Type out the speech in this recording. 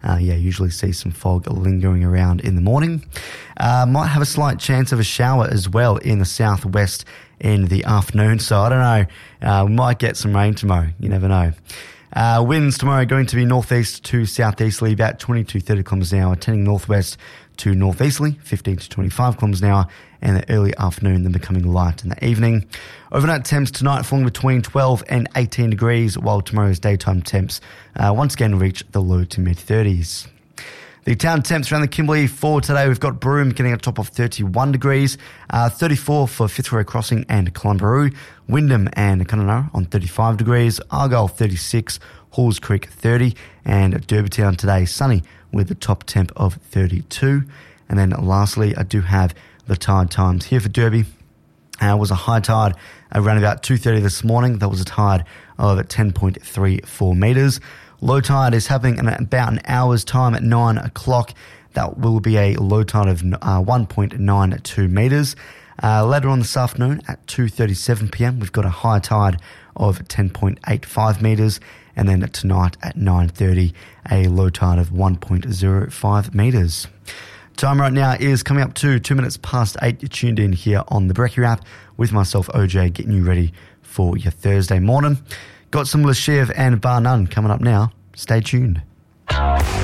Usually see some fog lingering around in the morning. Might have a slight chance of a shower as well in the southwest in the afternoon. So I don't know, we might get some rain tomorrow. You never know. Winds tomorrow going to be northeast to southeasterly, about 20 to 30 kilometres an hour, turning northwest to northeasterly, 15 to 25 kilometres an hour, and the early afternoon, then becoming light in the evening. Overnight temps tonight falling between 12 and 18 degrees, while tomorrow's daytime temps once again reach the low to mid-30s. The town temps around the Kimberley for today, we've got Broome getting a top of 31 degrees, 34 for Fitzroy Crossing and Clumbaroo, Wyndham and Kununurra on 35 degrees, Argyle 36, Halls Creek 30, and Derbytown today sunny with a top temp of 32. And then lastly, I do have the tide times here for Derby. Was a high tide around about 2:30 this morning. That was a tide of 10.34 metres. Low tide is happening in about an hour's time at 9 o'clock. That will be a low tide of 1.92 metres. Later on this afternoon at 2:37 p.m, we've got a high tide of 10.85 metres. And then tonight at 9:30, a low tide of 1.05 metres. Time right now is coming up to 2 minutes past 8. You're tuned in here on the Brekkie app with myself, OJ, getting you ready for your Thursday morning. Got some Leshev and Bar None coming up now. Stay tuned.